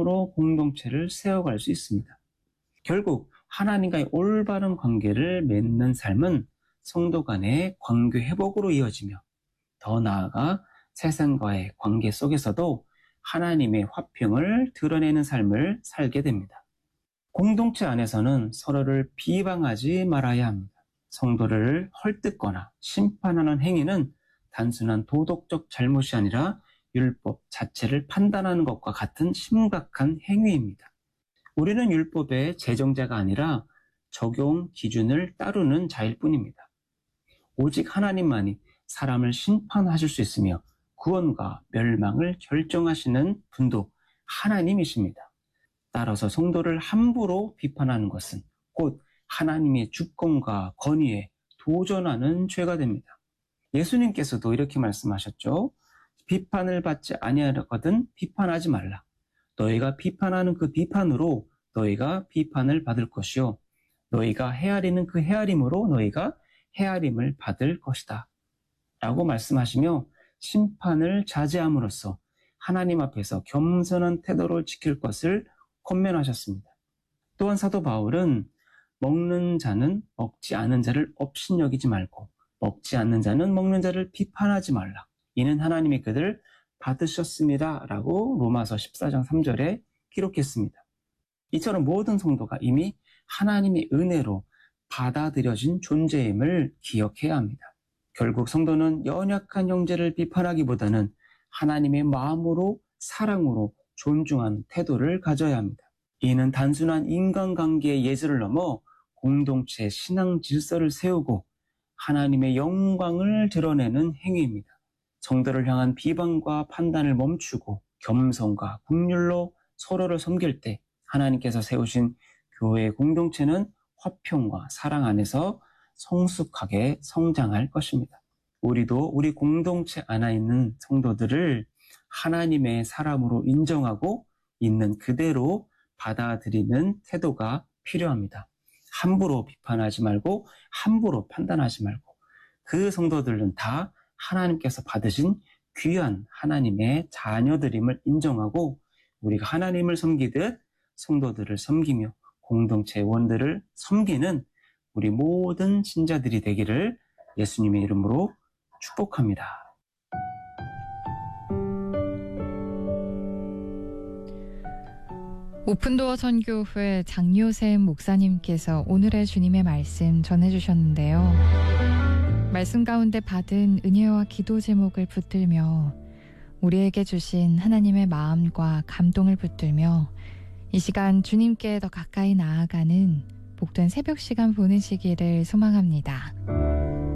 사랑으로 공동체를 세워갈 수 있습니다. 결국 하나님과의 올바른 관계를 맺는 삶은 성도 간의 관계 회복으로 이어지며 더 나아가 세상과의 관계 속에서도 하나님의 화평을 드러내는 삶을 살게 됩니다. 공동체 안에서는 서로를 비방하지 말아야 합니다. 성도를 헐뜯거나 심판하는 행위는 단순한 도덕적 잘못이 아니라 율법 자체를 판단하는 것과 같은 심각한 행위입니다. 우리는 율법의 제정자가 아니라 적용 기준을 따르는 자일 뿐입니다. 오직 하나님만이 사람을 심판하실 수 있으며 구원과 멸망을 결정하시는 분도 하나님이십니다. 따라서 성도를 함부로 비판하는 것은 곧 하나님의 주권과 권위에 도전하는 죄가 됩니다. 예수님께서도 이렇게 말씀하셨죠. 비판을 받지 아니하거든 비판하지 말라. 너희가 비판하는 그 비판으로 너희가 비판을 받을 것이요 너희가 헤아리는 그 헤아림으로 너희가 헤아림을 받을 것이다. 라고 말씀하시며 심판을 자제함으로써 하나님 앞에서 겸손한 태도를 지킬 것을 권면하셨습니다. 또한 사도 바울은 먹는 자는 먹지 않는 자를 업신여기지 말고 먹지 않는 자는 먹는 자를 비판하지 말라. 이는 하나님이 그들을 받으셨습니다. 라고 로마서 14장 3절에 기록했습니다. 이처럼 모든 성도가 이미 하나님의 은혜로 받아들여진 존재임을 기억해야 합니다. 결국 성도는 연약한 형제를 비판하기보다는 하나님의 마음으로 사랑으로 존중하는 태도를 가져야 합니다. 이는 단순한 인간관계의 예절을 넘어 공동체 신앙 질서를 세우고 하나님의 영광을 드러내는 행위입니다. 성도를 향한 비방과 판단을 멈추고 겸손과 긍휼로 서로를 섬길 때 하나님께서 세우신 교회 공동체는 화평과 사랑 안에서 성숙하게 성장할 것입니다. 우리도 우리 공동체 안에 있는 성도들을 하나님의 사람으로 인정하고 있는 그대로 받아들이는 태도가 필요합니다. 함부로 비판하지 말고 함부로 판단하지 말고 그 성도들은 다 하나님께서 받으신 귀한 하나님의 자녀들임을 인정하고 우리가 하나님을 섬기듯 성도들을 섬기며 공동체 원들을 섬기는 우리 모든 신자들이 되기를 예수님의 이름으로 축복합니다. 오픈도어 선교회 장요샘 목사님께서 오늘의 주님의 말씀 전해주셨는데요. 말씀 가운데 받은 은혜와 기도 제목을 붙들며 우리에게 주신 하나님의 마음과 감동을 붙들며 이 시간 주님께 더 가까이 나아가는 복된 새벽 시간 보내시기를 소망합니다.